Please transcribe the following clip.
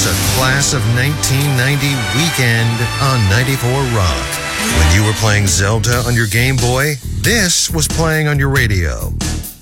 was a class of 1990 weekend on 94 Rock. When you were playing Zelda on your Game Boy, this was playing on your radio.